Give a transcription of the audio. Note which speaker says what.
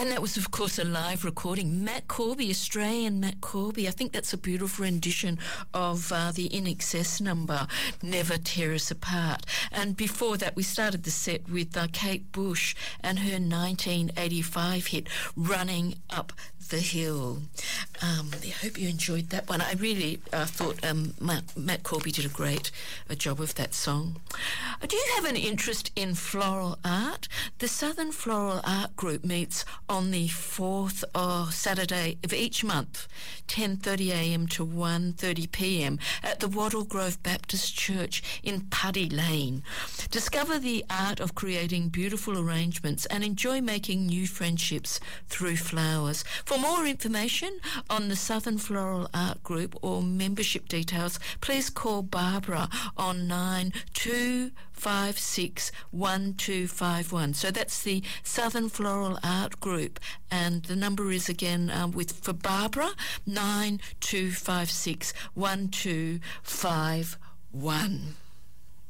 Speaker 1: And that was, of course, a live recording. Matt Corby, Australian Matt Corby. I think that's a beautiful rendition of the In Excess number, Never Tear Us Apart. And before that, we started the set with Kate Bush and her 1985 hit, Running Up the Hill. I hope you enjoyed that one. I really thought Matt Corby did a great job of that song. Do you have an interest in floral art? The Southern Floral Art Group meets on the 4th Saturday of each month, 10:30am to 1:30pm at the Wattle Grove Baptist Church in Putty Lane. Discover the art of creating beautiful arrangements and enjoy making new friendships through flowers. For more information on the Southern Floral Art Group or membership details, please call Barbara on 92561251. So that's the Southern Floral Art Group, and the number is again for Barbara, 92561251.